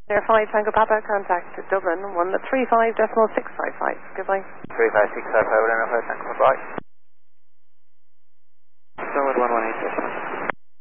Air 5 Tango Papa, contact Dublin 135.655. Goodbye. 35655, Air 5 Tango Papa. Dublin 118.